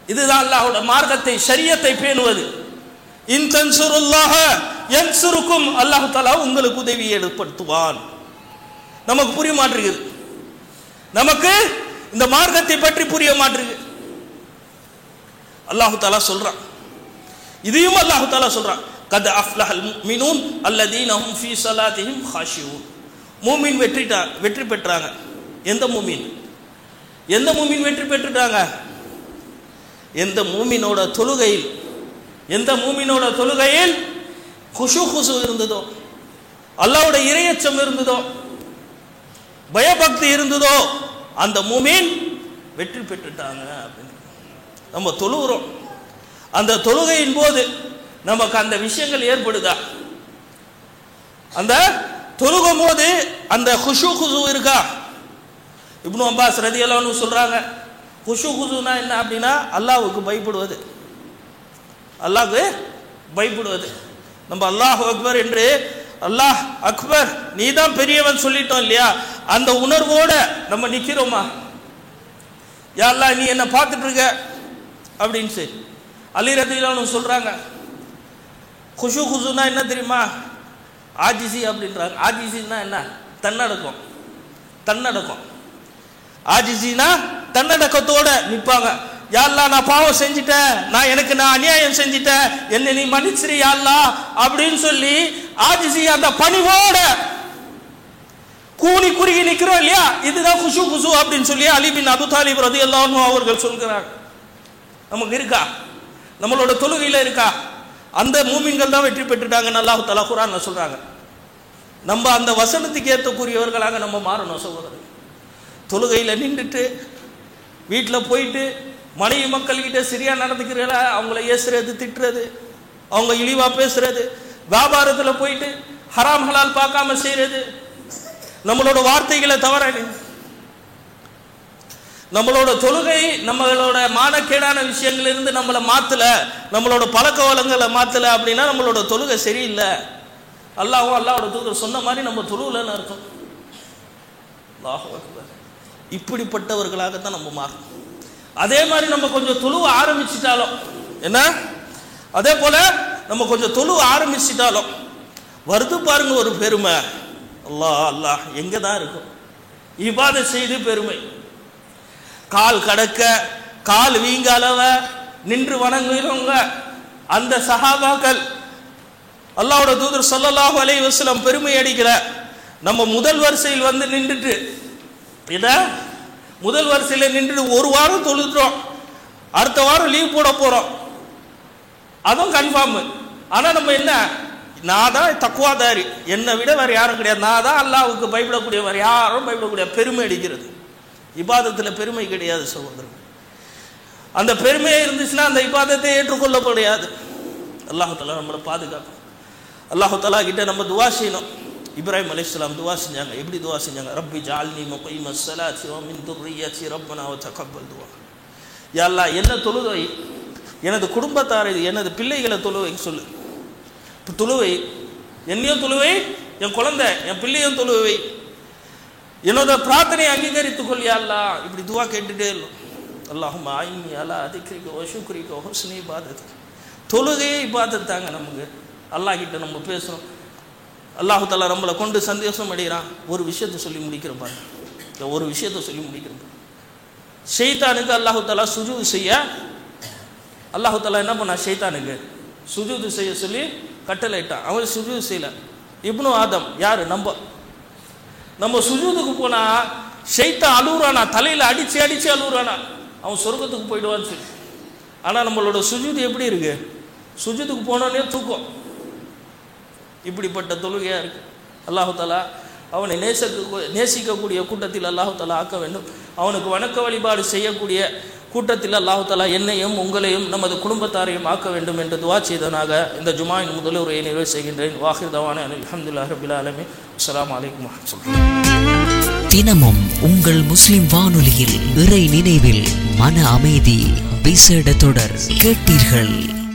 இதுதான் அல்லாஹ்வுடைய மார்க்கத்தை ஷரியத்தை பேணுவது. இன் தன்சுருல்லாஹ யன்சுருக்கும், அல்லாஹ் தஆலா உங்களுக்கு உதவி ஏற்படுத்துவான். நமக்கு புரிய மாட்டேங்குது, நமக்கு இந்த மார்க்கத்தை பற்றி புரிய மாட்டேங்குது. அல்லாஹ் தஆலா சொல்றான், இதையும் அல்லாஹ் தஆலா சொல்றான், கத் அஃப்லஹல் முஃமினூன் அல்லதீன ஹும் ஃபீ ஸலாத்திஹிம் காஷியூன். மூமின் வெற்றி பெற்றாங்க. எந்த மூமின் வெற்றி பெற்றுட்டாங்க? எந்த மூமினோட தொழுகையில் குஷு இருந்ததோ, அல்லாஹ்வுடைய இறையச்சம் இருந்ததோ, பயபக்தி இருந்ததோ, அந்த மூமின் வெற்றி பெற்றுட்டாங்க அப்படின்னு. நம்ம தொழுகிறோம், அந்த தொழுகையின் போது நமக்கு அந்த விஷயங்கள் ஏற்படுதா? அந்த தொழுகும் போது அந்த குஷு இருக்கா? இப்னு அப்பாஸ் ரலியல்லாஹு அன்ஹு சொல்றாங்க, குஷுனா என்ன அப்படின்னா அல்லாஹ்வுக்கு பயப்படுவது. நம்ம அல்லாஹ் அக்பர் என்று அல்லாஹ் அக்பர் நீ தான் பெரியவன் சொல்லிட்டோம் இல்லையா, அந்த உணர்வோட நம்ம நிக்கிறோமா? யா அல்லாஹ் நீ என்ன பார்த்துட்டு இருக்க அப்படின்னு சொல்லி அலி ரலியல்லாஹு அன்ஹு சொல்றாங்க, குஷுனா என்ன தெரியுமா? ஆஜிசி அப்படின்றாங்க. ஆஜிசின்னா என்ன? தன்னடக்கம். ஆஜிசினா தன்னடக்கத்தோட நிற்பாங்க. யா அல்லாஹ் நான் பாவம் செஞ்சிட்டேன், நான் அநியாயம் செஞ்சிட்டேன், என்னை நீ மன்னிச்சிரு யா அல்லாஹ் அப்படின்னு சொல்லி ஆஜிசி அந்த பணிவோட கூனி குறுகி நிற்கிறோம் இல்லையா, இதுதான் குஷு அப்படின்னு சொல்லி அலி பின் அபு தாலிப் ரலியல்லாஹு அன்ஹு அவர்கள் சொல்கிறார். நமக்கு இருக்கா? நம்மளோட தொழுகையில இருக்கா? அந்த மூமின்கள் தான் வெற்றி பெற்றுட்டாங்கன்னு அல்லாஹ் தஆலா குர்ஆன்ல சொல்றாங்க. நம்ம அந்த வசனத்துக்கு ஏற்றக்கூடியவர்களாக நம்ம மாறணும் சகோதரர். தொழுகையில் நின்றுட்டு வீட்டில் போயிட்டு மனைவி மக்கள்கிட்ட சரியா நடந்துக்கிறீங்களா, அவங்கள ஏசுறது, திட்டுறது, அவங்க இழிவா பேசுறது, வியாபாரத்தில் போயிட்டு ஹராம் ஹலால் பார்க்காம செய்யறது, நம்மளோட வார்த்தைகளை தவற, நம்மளோட தொழுகை நம்மளோட மானக்கேடான விஷயங்களிலிருந்து நம்மளை மாத்தல, நம்மளோட பழக்க வழங்களை மாத்தல அப்படின்னா நம்மளோட தொழுகை சரியில்லை. அல்லாஹ்வோட தூதர் சொன்ன மாதிரி நம்ம தொழுகலன்னு அர்த்தம். அல்லாஹ் அக்பர். இப்படிப்பட்டவர்களாகத்தான் நம்ம மாறணும். அதே மாதிரி நம்ம கொஞ்சம் தொழுவ ஆரம்பிச்சிட்டாலும் என்ன, அதே போல நம்ம கொஞ்சம் தொழுவ ஆரம்பிச்சிட்டாலும் வருது பாருங்க ஒரு பெருமை. அல்லாஹ் எங்க தான் இருக்கும்? இபாதத் செய்து பெருமை, கால் கடக்க கால் வீங்க அளவ நின்று வணங்குகிறவங்க அந்த சஹாபாக்கள் அல்லாஹ்வோட தூதர் ஸல்லல்லாஹு அலைஹி வஸல்லம் பெருமை அடிக்கிற. நம்ம முதல் வரிசையில் வந்து நின்றுட்டு முதல் வரிசையில் நின்று ஒரு வாரம் தொழுதுறோம், அடுத்த வாரம் லீவ் போட போறோம், அதுவும் கன்ஃபார்ம். ஆனா நம்ம என்ன, நான் தான் தக்வாதாரி, என்னை விட வேற யாரும் கிடையாது, நான் தான் அல்லாஹ்வுக்கு பயப்படக்கூடிய, வேற யாரும் பயப்படக்கூடிய பெருமை அடிக்கிறது. இபாதத்தில் பெருமை கிடையாது சகோதரர். அந்த பெருமையே இருந்துச்சுன்னா அந்த இபாதத்தை ஏற்றுக்கொள்ளப்படாது. அல்லாஹ் தஆலா நம்மளை பாதுகாக்கும். அல்லாஹ் தஆலா கிட்ட நம்ம துவா செய்யணும். இப்ராஹிம் அலைஹிஸ்ஸலாம் துவா செஞ்சாங்க. எப்படி துவா செஞ்சாங்க? ரப்பி ஜஅல்னி முகீமஸ் ஸலாத்தி வ மின் துர்ரிய்யத்தி ரப்பனா வ தகப்பல் துவா. யா அல்லாஹ் என்ன தொழுவை, எனது குடும்பத்தாரை எனது பிள்ளைகளை தொழுவை சொல்லு, தொழுவை, என்னையும் தொழுவை, என் குழந்தை என் பிள்ளையும் தொழுவை, என்னோட பிரார்த்தனையை அங்கீகரித்துக் கொள் யா அல்லாஹ். இப்படி துவா கேட்டுட்டே இல்லை. அல்லாஹும்ம அய்னி அலா திக்ரிக வ ஷுக்ரிக வ ஹுஸ்னி இபாதத்திக். தொழுகையே இபாதத் தாங்க. நமக்கு அல்லாஹ் கிட்ட நம்ம பேசணும். அல்லாஹ் தஆலா நம்மளை கொண்டு சந்தோஷம் அடைகிறான். ஒரு விஷயத்தை சொல்லி முடிக்கிறேன் பாருங்க, ஒரு விஷயத்தை சொல்லி முடிக்கிறேன். ஷைத்தானுக்கு அல்லாஹ் தஆலா சுஜூது செய்ய, அல்லாஹ் தஆலா என்ன பண்ணா, ஷைத்தானுக்கு சுஜூது செய்ய சொல்லி கட்டளையிட்டான். அவன் சுஜூது செய்யல. இப்னு ஆதம் யாரு, நம்ம சுஜூதுக்கு போனா ஷைத்தான் அழுகுறானா, தலையில அடிச்சு அழுகுறானா, அவன் சொர்க்கத்துக்கு போயிடுவான்னு சொல்லி. ஆனா நம்மளோட சுஜூது எப்படி இருக்கு? சுஜூதுக்கு போனோடனே தூக்கம். இப்படிப்பட்ட தொழுகையா இருக்கு. அல்லாஹ் தஆலா அவனை நேசிக்கக்கூடிய கூட்டத்தில் அல்லாஹ் தஆலா ஆக்க வேண்டும். அவனுக்கு வணக்க வழிபாடு செய்யக்கூடிய கூட்டத்தில் அல்லாஹ் தஆலா என்னையும் உங்களையும் நமது குடும்பத்தாரையும் ஆக்க வேண்டும் என்று துஆ செய்தனாக இந்த ஜுமாவின் முதல் உரையை நிறைவு செய்கின்றேன். வாஹிர் தவானா அல்ஹம்துலில்லாஹி ரப்பில் ஆலமீன். அஸ்ஸலாமு அலைக்கும் வரஹ்மத்துல்லாஹி. தினமும் உங்கள் முஸ்லிம் வானொலியில் இறை நினைவில் மன அமைதி விசேட தொடர் கேட்டீர்கள்.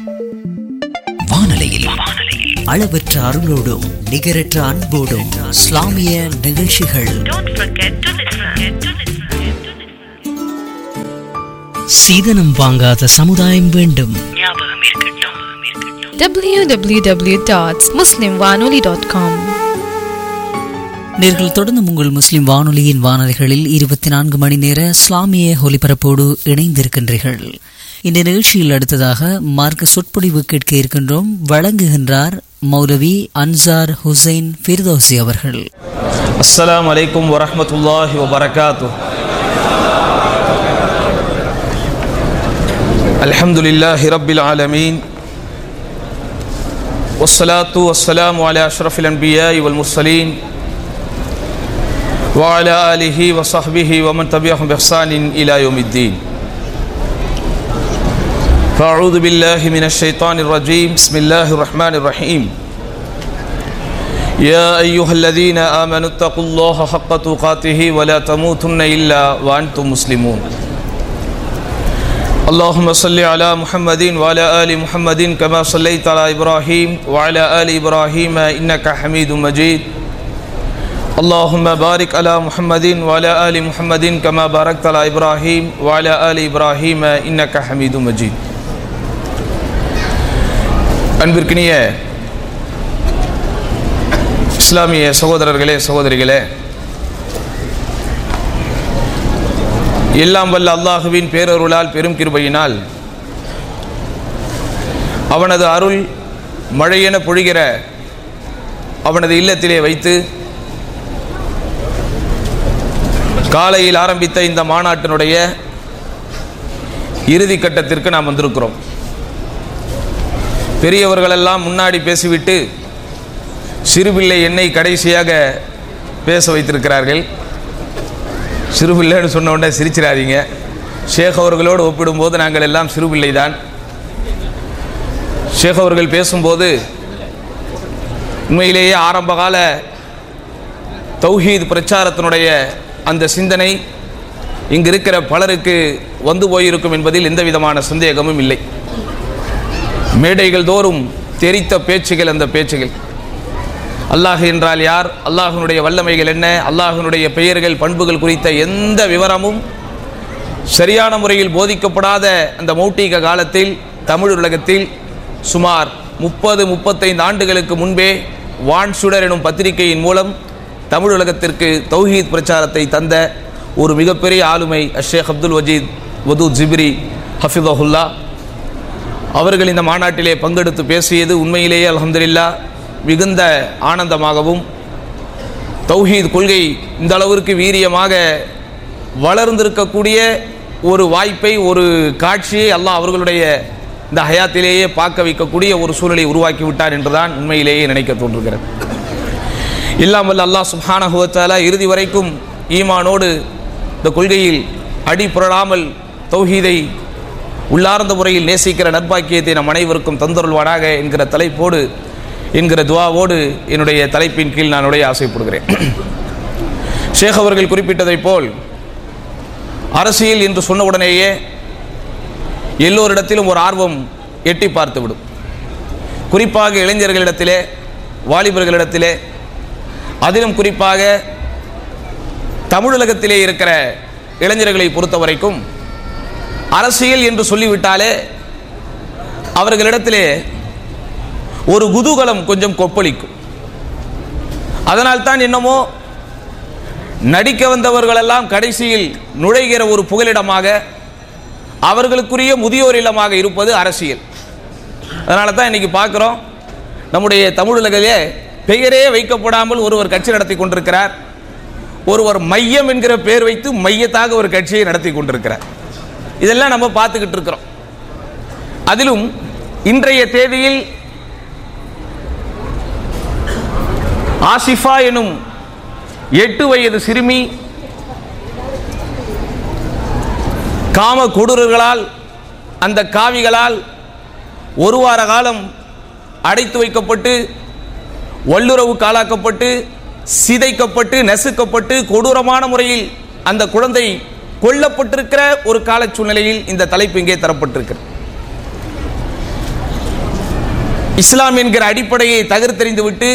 வானொலியில் அளவற்ற அருளோடும் நிகரற்ற அன்போடும் இஸ்லாமிய நிகழ்ச்சிகள். சீதனம் வாங்காத சமுதாயம் வேண்டும். www.muslimwanoli.com. நேர்கள் தொடர்ந்து உங்கள் முஸ்லிம் வானொலியின் வானொலிகளில் 24 மணி நேர இஸ்லாமிய ஒலிபரப்போடு இணைந்திருக்கின்றீர்கள். இந்த நிகழ்ச்சியில் அடுத்ததாக மார்க்க சொற்பொழிவு கேட்க இருக்கின்றோம். வழங்குகின்றார் மௌலவி அன்சார் ஹுசைன் ஃபிர்தௌசி அவர்கள். அஸ்ஸலாமு அலைக்கும் வரஹ்மத்துல்லாஹி வபரகாத்துஹு. அல்ஹம்துலில்லாஹி ரப்பில் ஆலமீன். வஸ்ஸலாத்து வஸ்ஸலாமு அலா அஷ்ரஃபில் அன்பியாஇ வல் முர்ஸலீன் வ அலா ஆலிஹி வ ஸஹ்பிஹி வ மன் தபிஅஹும் பிஹ்சானின் இலா யௌமித்தீன். فأعوذ بالله من الشيطان الرجيم. بسم الله الرحمن الرحيم. يا أيها الذين آمنوا اتقوا الله حق تقاته ولا تموتن إلا وأنتم مسلمون. اللهم صل على محمد وعلى آل محمد كما صليت على إبراهيم وعلى آل إبراهيم إنك حميد مجيد. اللهم بارك على محمد وعلى آل محمد كما باركت على إبراهيم وعلى آل إبراهيم إنك حميد مجيد. அன்பிற்கினிய இஸ்லாமிய சகோதரர்களே சகோதரிகளே, எல்லாம் வல்ல அல்லாஹுவின் பேரருளால் பெரும் கிருபையினால் அவனது அருள் மழையென பொழிகிற அவனது இல்லத்திலே வைத்து காலையில் ஆரம்பித்த இந்த மாநாட்டினுடைய இறுதி கட்டத்திற்கு நாம் வந்திருக்கிறோம். பெரியவர்களெல்லாம் முன்னாடி பேசிவிட்டு சிறுபிள்ளை என்னை கடைசியாக பேச வைத்திருக்கிறார்கள். சிறுபிள்ளைன்னு சொன்ன உடனே சிரிச்சிடாதீங்க. ஷேக் அவர்களோடு ஒப்பிடும்போது நாங்கள் எல்லாம் சிறுபிள்ளை தான். ஷேக் அவர்கள் பேசும்போது உண்மையிலேயே ஆரம்பகால தௌஹீத் பிரச்சாரத்தினுடைய அந்த சிந்தனை இங்கு இருக்கிற பலருக்கு வந்து போயிருக்கும் என்பதில் எந்த விதமான சந்தேகமும் இல்லை. மேடைகள் தோறும் தெரித்த பேச்சுகள், அந்த பேச்சுகள் அல்லாஹ் என்றால் யார், அல்லாஹ்வினுடைய வல்லமைகள் என்ன, அல்லாஹ்வினுடைய பெயர்கள் பண்புகள் குறித்த எந்த விவரமும் சரியான முறையில் போதிக்கப்படாத அந்த மௌட்டிக காலத்தில் தமிழ் உலகத்தில் சுமார் 30-35 ஆண்டுகளுக்கு முன்பே வான் சுடர் எனும் பத்திரிகையின் மூலம் தமிழ் உலகத்திற்கு தௌஹீத் பிரச்சாரத்தை தந்த ஒரு மிகப்பெரிய ஆளுமை ஷேக் அப்துல் வஜீத் வதூத் ஜிப்ரி ஹஃபிதஹுல்லா அவர்கள் இந்த மாநாட்டிலே பங்கெடுத்து பேசியது உண்மையிலேயே அல்ஹம்துலில்லாஹ் மிகுந்த ஆனந்தமாகவும், தௌஹீத் கொள்கை இந்த அளவிற்கு வீரியமாக வளர்ந்திருக்கக்கூடிய ஒரு வாய்ப்பை, ஒரு காட்சியை அல்லாஹ் அவர்களுடைய இந்த ஹயாத்திலேயே பார்க்க வைக்கக்கூடிய ஒரு சூழலை உருவாக்கி விட்டார் என்றுதான் உண்மையிலேயே நினைக்க தோன்றுகிறது. இல்லாமல் அல்லாஹ் சுப்ஹானஹு வ தஆலா இறுதி வரைக்கும் ஈமானோடு இந்த கொள்கையில் அடிபுரளாமல் தௌஹீதை உள்ளார்ந்த முறையில் நேசிக்கிற நற்பாக்கியத்தை நம் அனைவருக்கும் தந்தருள்வானாக என்கிற தலைப்போடு, என்கிற துவாவோடு என்னுடைய தலைப்பின் கீழ் நான் உடைய ஆசைப்படுகிறேன். ஷேக் அவர்கள் குறிப்பிட்டதை போல் அரசியல் என்று சொன்னவுடனேயே எல்லோரிடத்திலும் ஒரு ஆர்வம் எட்டி பார்த்துவிடும். குறிப்பாக இளைஞர்களிடத்திலே, வாலிபர்களிடத்திலே, அதிலும் குறிப்பாக தமிழகத்திலே இருக்கிற இளைஞர்களை பொறுத்த வரைக்கும் அரசியல் என்று சொல்லிவிட்டாலே அவர்களிடத்திலே ஒரு குதூகலம் கொஞ்சம் கொப்பளிக்கும். அதனால்தான் என்னமோ நடிக்க வந்தவர்களெல்லாம் கடைசியில் நுழைகிற ஒரு புகலிடமாக, அவர்களுக்குரிய முதியோர் இல்லமாக இருப்பது அரசியல். அதனால தான் இன்னைக்கு பார்க்குறோம், நம்முடைய தமிழகத்திலே பெயரே வைக்கப்படாமல் ஒருவர் கட்சி நடத்தி கொண்டிருக்கிறார். ஒருவர் மையம் என்கிற பெயர் வைத்து மையத்தாக ஒரு கட்சியை நடத்தி கொண்டிருக்கிறார். இதெல்லாம் நம்ம பார்த்துக்கிட்டு இருக்கிறோம். அதிலும் இன்றைய தேதியில் ஆசிஃபா எனும் 8 வயது சிறுமி காம கொடூரர்களால், அந்த காவிகளால் ஒரு வார காலம் அடைத்து வைக்கப்பட்டு, வல்லுறவுக்கு ஆளாக்கப்பட்டு, சிதைக்கப்பட்டு, நசுக்கப்பட்டு, கொடூரமான முறையில் அந்த குழந்தை கொல்லப்பட்டிருக்கிற ஒரு கால சூழ்நிலையில் இந்த தலைப்பு இங்கே தரப்பட்டிருக்கிறது. இஸ்லாம் என்கிற அடிப்படையை தகர்த்தெறிந்துவிட்டு,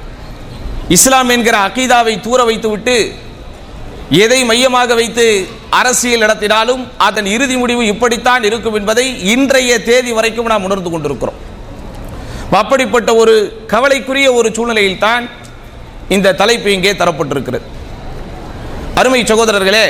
இஸ்லாம் என்கிற அகீதாவை தூர வைத்துவிட்டு, எதை மையமாக வைத்து அரசியல் நடத்தினாலும் அதன் இறுதி முடிவு இப்படித்தான் இருக்கும் என்பதை இன்றைய தேதி வரைக்கும் நாம் உணர்ந்து கொண்டிருக்கிறோம். அப்படிப்பட்ட ஒரு கவலைக்குரிய ஒரு சூழ்நிலையில் தான் இந்த தலைப்பு இங்கே தரப்பட்டிருக்கிறது. அருமை சகோதரர்களே,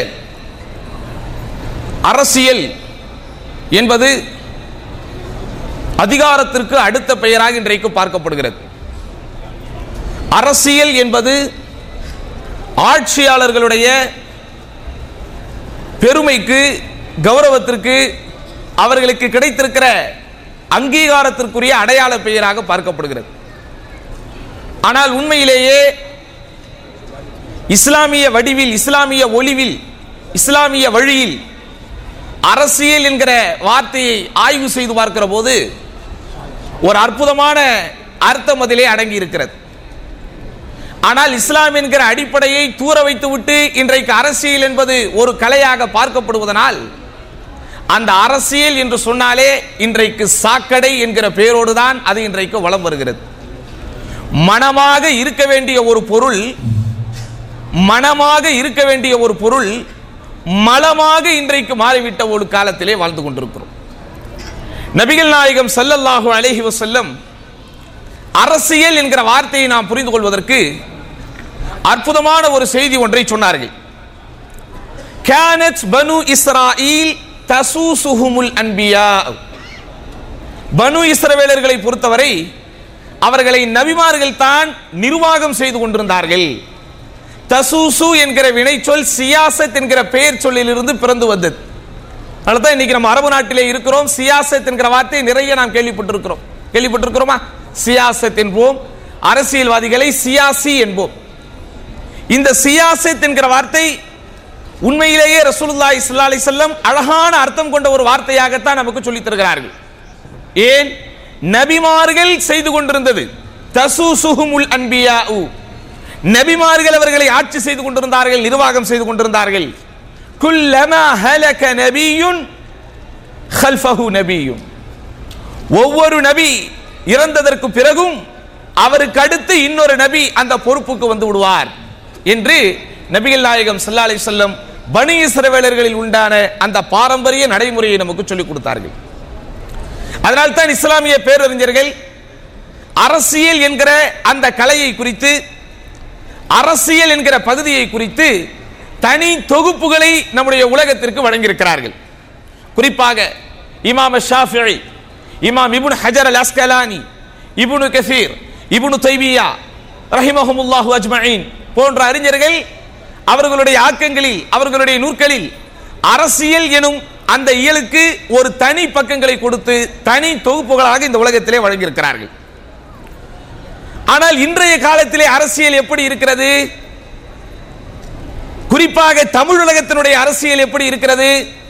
அரசியல் என்பது அதிகாரத்திற்கு அடுத்த பெயராக இன்றைக்கு பார்க்கப்படுகிறது. அரசியல் என்பது ஆட்சியாளர்களுடைய பெருமைக்கு, கௌரவத்திற்கு, அவர்களுக்கு கிடைத்திருக்கிற அங்கீகாரத்திற்குரிய அடையாள பெயராக பார்க்கப்படுகிறது. ஆனால் உண்மையிலேயே இஸ்லாமிய வடிவில், இஸ்லாமிய ஒளிவில், இஸ்லாமிய வழியில் அரசியல் என்கிற வார்த்தையை ஆய்வு செய்து பார்க்கிற போது ஒரு அற்புதமான அர்த்தம் அதிலே அடங்கி இருக்கிறது. ஆனால் இஸ்லாம் என்கிற அடிப்படையை தூர வைத்துவிட்டு இன்றைக்கு அரசியல் என்பது ஒரு கலையாக பார்க்கப்படுவதனால் அந்த அரசியல் என்று சொன்னாலே இன்றைக்கு சாக்கடை என்கிற பெயரோடு தான் அது இன்றைக்கு வலம் வருகிறது. மனமாக இருக்க வேண்டிய ஒரு பொருள், மனமாக இருக்க வேண்டிய ஒரு பொருள் மலமாக இன்றைக்கு மாறிவிட்ட ஒரு காலத்திலே வாழ்ந்து கொண்டிருக்கிறோம். நபிகள் நாயகம் ஸல்லல்லாஹு அலைஹி வஸல்லம் அரசியல் என்கிற வார்த்தையை நாம் புரிந்து கொள்வதற்கு அற்புதமான ஒரு செய்தி ஒன்றை சொன்னார்கள். கானத் பனு இஸ்ராயீல் தசூசுஹுமுல் அன்பியா. பனு இஸ்ரவேலர்களை பொறுத்தவரை அவர்களை நபிமார்கள் தான் நிர்வாகம் செய்து கொண்டிருந்தார்கள். தசூசு என்கிற வினைச்சொல் சியாசத் என்கிற பெயர் சொல்லிலிருந்து பிறந்து வந்தது. அதனால்தான் இன்னைக்கு நம்ம அரபு நாட்டிலே இருக்கிறோம். சியாசத் என்கிற வார்த்தை நிறைய நாம் கேள்விப்பட்டிருக்கிறோமா? சியாசத் என்போம், அரசியல்வாதிகளை சியாசி என்போம். இந்த சியாசத் என்கிற வார்த்தை உண்மையிலேயே ரசூலுல்லாஹி ஸல்லல்லாஹு அலைஹி வஸல்லம் அழகான அர்த்தம் கொண்ட ஒரு வார்த்தையாகத்தான் நமக்கு சொல்லித் தருகிறார்கள். ஏன்? நபிமார்கள் செய்து கொண்டிருந்தது. தசூசுஹுமுல் அன்பியாஉ, நபிமார்கள் அவர்களை ஆட்சி செய்து கொண்டிருந்தார்கள், நிர்வாகம் செய்து கொண்டிருந்தார்கள். குல்லமா ஹலக நபியுன் கல்ஃபஹு நபியுன், ஒவ்வொரு நபி இறந்ததற்கு பிறகும் அவருக்கு அடுத்து இன்னொரு நபி அந்த பொறுப்புக்கு வந்து விடுவார் என்று நபிகள் நாயகம் ஸல்லல்லாஹு அலைஹி வஸல்லம் பனி இஸ்ரவேலர்களில் உண்டான அந்த பாரம்பரிய நடைமுறையை நமக்கு சொல்லிக் கொடுத்தார்கள். அதனால் தான் இஸ்லாமிய பேரறிஞர்கள் அரசியல் என்கிற அந்த கலையை குறித்து, அரசியல் என்கிற பகுதியை குறித்து தனி தொகுப்புகளை நம்முடைய உலகத்திற்கு வழங்கியிருக்கிறார்கள். குறிப்பாக இமாம் ஷாஃபிஈ, இமாம் இப்னு ஹஜர் அல் அஸ்கலானி, இப்னு கஸீர், இப்னு தைமிய்யா ரஹிமஹுமுல்லாஹு அஜ்மஈன் போன்ற அறிஞர்கள் அவர்களுடைய ஆக்கங்களில், அவர்களுடைய நூற்களில் அரசியல் எனும் அந்த இயலுக்கு ஒரு தனி பக்கங்களை கொடுத்து தனி தொகுப்புகளாக இந்த உலகத்திலே வழங்கியிருக்கிறார்கள். ஆனால் இன்றைய காலத்திலே அரசியல் எப்படி இருக்கிறது? குறிப்பாக தமிழ் உலகத்தினுடைய அரசியல் எப்படி இருக்கிறது?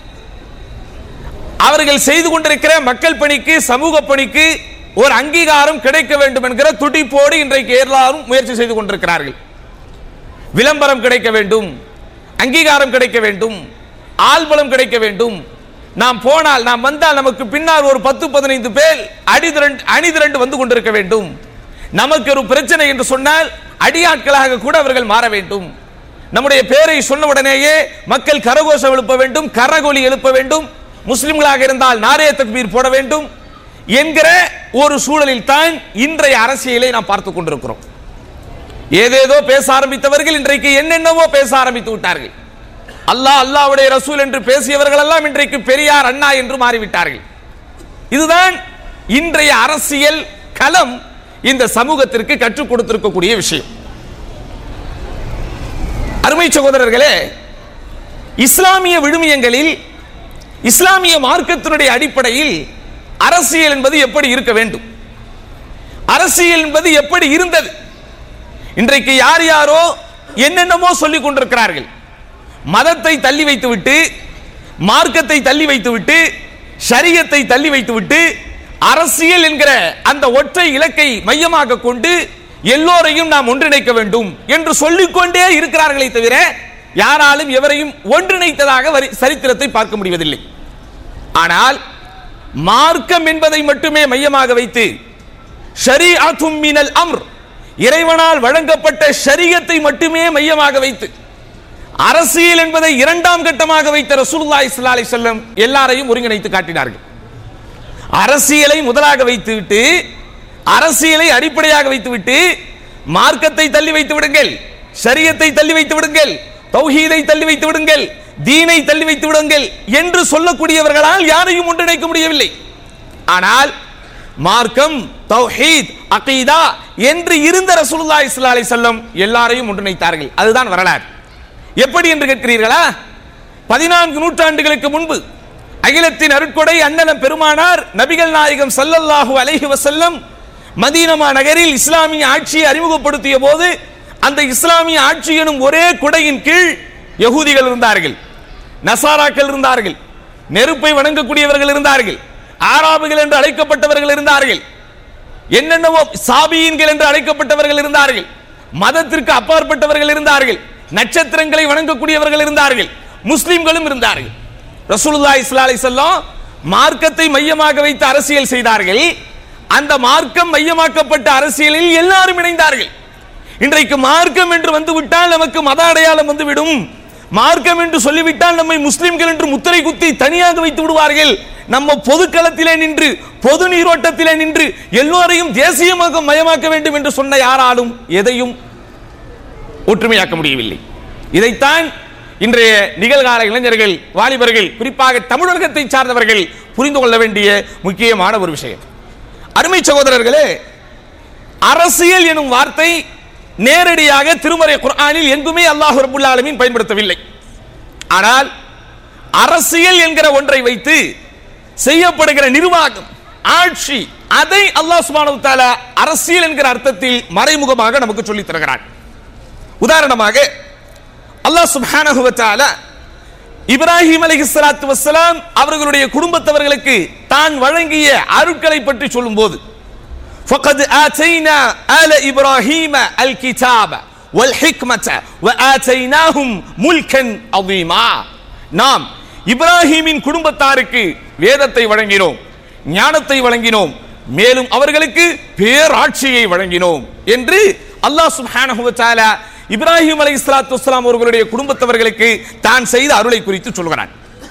அவர்கள் செய்து கொண்டிருக்கிற மக்கள் பணிக்கு, சமூக பணிக்கு ஒரு அங்கீகாரம் கிடைக்க வேண்டும் என்கிற துடிப்போடு இன்றைக்கு எல்லாரும் முயற்சி செய்து கொண்டிருக்கிறார்கள். விளம்பரம் கிடைக்க வேண்டும், அங்கீகாரம் கிடைக்க வேண்டும், ஆள்பலம் கிடைக்க வேண்டும். நாம் போனால், நாம் வந்தால் நமக்கு பின்னால் ஒரு 10-15 பேர் அணிதிரண்டு வந்து கொண்டிருக்க வேண்டும். நமக்கு ஒரு பிரச்சனை என்று சொன்னால் அடியாட்களாக கூட அவர்கள் மாற வேண்டும். நம்முடைய பேரை சொன்ன உடனேயே மக்கள் கரகோஷம் எழுப்ப வேண்டும், கரகொலி எழுப்ப வேண்டும். முஸ்லிம்களாக இருந்தால் நாரே தக்பீர் போட வேண்டும் என்கிற ஒரு சூழலில் தான் இன்றைய அரசியலை நாம் பார்த்துக் கொண்டிருக்கிறோம். ஏதேதோ பேச ஆரம்பித்தவர்கள் இன்றைக்கு என்னென்னவோ பேச ஆரம்பித்து விட்டார்கள். அல்லாஹ், அல்லாஹ்வுடைய ரசூல் என்று பேசியவர்கள் எல்லாம் இன்றைக்கு பெரியார், அண்ணா என்று மாறிவிட்டார்கள். இதுதான் இன்றைய அரசியல் களம் இந்த சமூகத்திற்கு கற்றுக் கொடுத்திருக்கக்கூடிய விஷயம். அருமை சகோதரர்களே, இஸ்லாமிய விழுமியங்களில், இஸ்லாமிய மார்க்கத்தினுடைய அடிப்படையில் அரசியல் என்பது எப்படி இருக்க வேண்டும், அரசியல் என்பது எப்படி இருந்தது? இன்றைக்கு யார் யாரோ என்னென்னமோ சொல்லிக் கொண்டிருக்கிறார்கள். மதத்தை தள்ளி வைத்துவிட்டு, மார்க்கத்தை தள்ளி வைத்துவிட்டு, ஷரியத்தை தள்ளி வைத்துவிட்டு, அரசியல் என்கிற அந்த ஒற்றை இலக்கை மையமாக கொண்டு எல்லோரையும் நாம் ஒன்றிணைக்க வேண்டும் என்று சொல்லிக்கொண்டே இருக்கிறார்களே தவிர யாராலும் எவரையும் ஒன்றிணைத்ததாக சரித்திரத்தை பார்க்க முடிவதில்லை. ஆனால் மார்க்கம் என்பதை மட்டுமே மையமாக வைத்து, ஷரீஅத்தும் மினல் அம்ர், இறைவனால் வழங்கப்பட்ட ஷரியத்தை மட்டுமே மையமாக வைத்து அரசியல் என்பதை இரண்டாம் கட்டமாக வைத்த ரசூலுல்லாஹி ஸல்லல்லாஹு அலைஹி வஸல்லம் எல்லாரையும் ஒருங்கிணைத்து காட்டினார்கள். அரசியலை முதலாக வைத்துவிட்டு, அரசியலை அடிப்படையாக வைத்துவிட்டு, மார்க்கத்தை தள்ளி வைத்து விடுங்கள், ஷரியத்தை தள்ளி வைத்து விடுங்கள், தௌஹீதை தள்ளி வைத்து விடுங்கள், தீனை தள்ளி வைத்து விடுங்கள் என்று சொல்லக்கூடியவர்களால் யாரையும் ஒன்றிணைக்க முடியவில்லை. ஆனால் மார்க்கம், தௌஹீத், அகீதா என்று இருந்த ரசூலுல்லாஹி ஸல்லல்லாஹு அலைஹி வஸல்லம் எல்லாரையும் ஒன்றிணைத்தார்கள். அதுதான் வரலாறு. எப்படி என்று கேட்கிறீர்களா? 14 நூற்றாண்டுகளுக்கு முன்பு அகிலத்தின் அருட்கொடை அண்ணலம் பெருமானார் நபிகள் நாயகம் ஸல்லல்லாஹு அலைஹி வஸல்லம் மதீனா நகரில் இஸ்லாமிய ஆட்சியை அறிமுகப்படுத்திய போது அந்த இஸ்லாமிய ஆட்சி எனும் ஒரே குடையின் கீழ் யகூதிகள் இருந்தார்கள், நசாராக்கள் இருந்தார்கள், நெருப்பை வணங்கக்கூடியவர்கள் இருந்தார்கள், ஆராபுகள் என்று அழைக்கப்பட்டவர்கள் இருந்தார்கள், என்னென்னவோ சாபியீன்கள் என்று அழைக்கப்பட்டவர்கள் இருந்தார்கள், மதத்திற்கு அப்பாற்பட்டவர்கள் இருந்தார்கள், நட்சத்திரங்களை வணங்கக்கூடியவர்கள் இருந்தார்கள், முஸ்லிம்களும் இருந்தார்கள். ரசூலுல்லாஹி ஸல்லல்லாஹு அலைஹி வஸல்லம் மார்க்கத்தை மையமாக வைத்து அரசியல் செய்தார்கள். அந்த மார்க்கம் மையமாக்கப்பட்ட அரசியலில் எல்லாரும் இணைந்தார்கள். இன்றைக்கு மார்க்கம் என்று வந்துவிட்டால் நமக்கு மத அடையாளம் வந்துவிடும், மார்க்கம் என்று சொல்லிவிட்டால் நம்மை முஸ்லிம்கள் என்று முத்திரை குத்தி தனியாக வைத்து விடுவார்கள். நம்ம பொதுக்களத்திலே நின்று, பொது நீரோட்டத்திலே நின்று எல்லோரையும் தேசியமாக மயமாக்க வேண்டும் என்று சொன்ன யாராலும் எதையும் ஒற்றுமையாக்க முடியவில்லை. இதைத்தான் இன்றைய நிகழ்கால இளைஞர்கள், வாலிபர்கள், குறிப்பாக தமிழகத்தை சார்ந்தவர்கள் புரிந்து கொள்ள வேண்டிய முக்கியமான ஒரு விஷயம். அருமை சகோதரர்களே, அரசியல் எனும் வார்த்தை நேரடியாக திருமறை குர்ஆனில் எங்குமே அல்லாஹ் ரப்பல் ஆலமீன் பயன்படுத்தவில்லை. ஆனால் அரசியல் என்கிற ஒன்றை வைத்து செய்யப்படுகிற நிர்வாகம், ஆட்சி, அதை அல்லாஹ் சுப்ஹானஹு வ தஆலா அரசியல் என்கிற அர்த்தத்தில் மறைமுகமாக நமக்கு சொல்லித் தருகிறார். உதாரணமாக அல்லாஹ் சுப்ஹானஹு வ தஆலா இப்ராஹிம் அலைஹிஸ்ஸலாத்து வஸ்ஸலாம் அவர்களுடைய குடும்பத்தவர்களுக்கு தான் வழங்கிய அருட்களை பற்றி சொல்லும்போது, فقد آتينا آل إبراهيم الكتاب والحكمة وآتيناهم ملكا عظيما. நாம் இப்ராஹிமின் குடும்பத்தாருக்கு வேதத்தை வழங்கினோம், ஞானத்தை வழங்கினோம், மேலும் அவர்களுக்கு பேராட்சியை வழங்கினோம் என்று அல்லாஹ் சுப்ஹானஹு வ தஆலா இப்ராஹிம் அலைஹிஸ்ஸலாத்து வஸ்ஸலாம் அவர்களுடைய குடும்பத்தவர்களுக்கு தான் செய்த அருளை குறித்து சொல்கிறான்.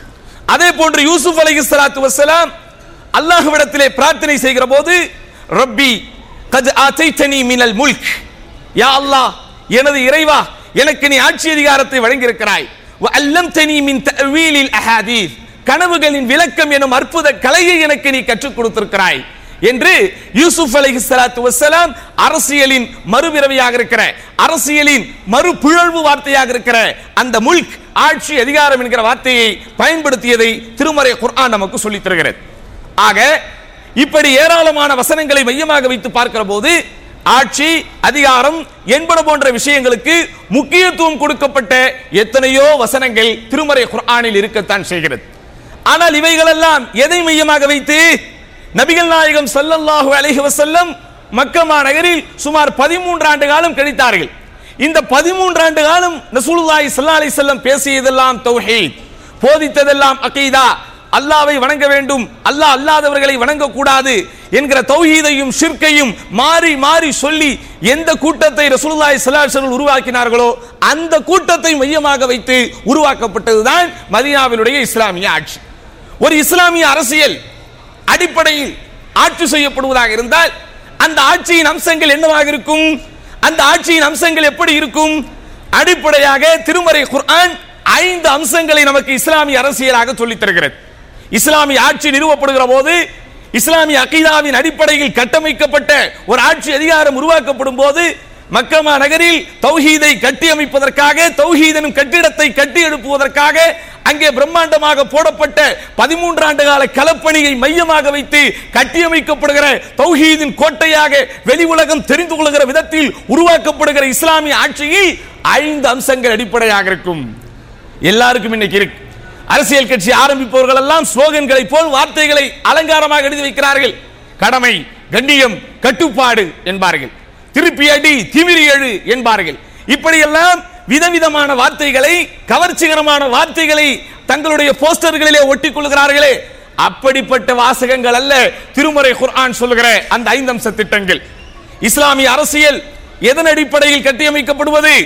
அதே போன்று யூசுப் அலைஹிஸ்ஸலாத்து வஸ்ஸலாம் அல்லாஹ்விடத்திலே பிரார்த்தனை செய்கிற போது, ரப்பி கத் ஆதைதனி மினல் முல்க், யா அல்லாஹ், எனது இறைவா, எனக்கு நீ ஆட்சி அதிகாரத்தை வழங்கி இருக்கிறாய். வ அல்லம்தனி மின் தஅவீலில் அஹாதீஸ், கனவுகளின் விளக்கம் எனும் அற்புத கலையை எனக்கு நீ கற்றுக் கொடுத்திருக்கிறாய் என்று யூசுப் அலைஹிஸ்ஸலாத்து வஸ்ஸலாம் அரசியலின் மறுபிறவியாக இருக்கிற, அரசியலின் மறுபிழழ்வு வார்த்தையாக இருக்கிற அந்த முல்க், ஆட்சி அதிகாரம் என்கிற வார்த்தையை பயன்படுத்தியதை திருமறை குர்ஆன் நமக்கு சொல்லித் தருகிறது. ஆக இப்படி ஏராளமான வசனங்களை மையமாக வைத்து பார்க்கிற போது ஆட்சி, அதிகாரம் என்பன போன்ற விஷயங்களுக்கு முக்கியத்துவம் கொடுக்கப்பட்ட எத்தனையோ வசனங்கள் திருமறை குர்ஆனில் இருக்கத்தான் செய்கிறது. ஆனால் இவைகளெல்லாம் எதை மையமாக வைத்து? நபிகள் நாயகம் ஸல்லல்லாஹு அலைஹி வஸல்லம் மக்கா நகரில் சுமார் 13 ஆண்டு காலம் கழித்தார்கள். இந்த 13 ஆண்டு காலம் ரசூலுல்லாஹி ஸல்லல்லாஹு அலைஹி வஸல்லம் பேசியதெல்லாம் தௌஹீத், போதித்ததெல்லாம் அகீதா, அல்லாஹ்வை வணங்க வேண்டும், அல்லாஹ் அல்லாதவர்களை வணங்கக்கூடாது என்கிற தௌஹீதையும் ஷிர்கையும் மாறி மாறி சொல்லி எந்த கூட்டத்தை ரசூலுல்லாஹி ஸல்லல்லாஹு அலைஹி வஸல்லம் உருவாக்கினார்களோ அந்த கூட்டத்தை மையமாக வைத்து உருவாக்கப்பட்டதுதான் மதீனாவினுடைய இஸ்லாமிய ஆட்சி. ஒரு இஸ்லாமிய அரசியல் அடிப்படையில் ஆட்சி செய்யப்படுவதாக இருந்தால் அந்த ஆட்சியின் அம்சங்கள் என்னவாக இருக்கும்? அந்த ஆட்சியின் அம்சங்கள் எப்படி இருக்கும்? அடிப்படையாக திருமறை குர்ஆன் 5 அம்சங்களை நமக்கு இஸ்லாமிய அரசியலாக சொல்லித் தருகிறது. இஸ்லாமிய ஆட்சி நிறுவப்படுகிற போது, இஸ்லாமிய அகீதாவின் அடிப்படையில் கட்டமைக்கப்பட்ட ஒரு ஆட்சி அதிகாரம் உருவாக்கப்படும் போது, மக்கா நகரில் தௌஹீதை கட்டி அமைப்பதற்காக, தௌஹீதனும் கட்டிடத்தை கட்டி எழுப்புவதற்காக அங்கே பிரம்மாண்டமாக போடப்பட்ட 13 ஆண்டு கால களப்பணியை மையமாக வைத்து கட்டியமைக்கப்படுகிற தௌஹீதின் கோட்டையாக வெளி உலகம் தெரிந்து கொள்கிற விதத்தில் உருவாக்கப்படுகிற இஸ்லாமிய ஆட்சியில் 5 அம்சங்கள் அடிப்படையாக இருக்கும். எல்லாருக்கும் இன்னைக்கு இருக்கு. அரசியல் கட்சி ஆரம்பிப்பவர்கள் எல்லாம் ஸ்லோகன்களை போல் வார்த்தைகளை அலங்காரமாக எழுதி வைக்கிறார்கள். கடமை, கண்ணியம், கட்டுப்பாடு என்பார்கள், திருப்பி அடி, திமிரி எழு என்பார்கள். இப்படியெல்லாம் விதவிதமான வார்த்தைகளை, கவர்ச்சிகரமான வார்த்தைகளை தங்களுடைய போஸ்டர்களிலே ஒட்டிக் கொள்கிறார்களே, அப்படிப்பட்ட வாசகங்கள் அல்ல திருமறை குர்ஆன் சொல்லுகிற அந்த 5 அம்ச திட்டங்கள். இஸ்லாமிய அரசியல் எதன் அடிப்படையில் கட்டியமைக்கப்படுவது?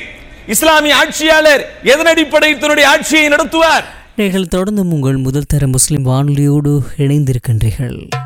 இஸ்லாமிய ஆட்சியாளர் எதன் அடிப்படையில் தன்னுடைய ஆட்சியை நடத்துவார்? நீங்கள் தொடர்ந்து உங்கள் முதல் தர முஸ்லிம் வானொலியோடு இணைந்திருக்கின்றீர்கள்.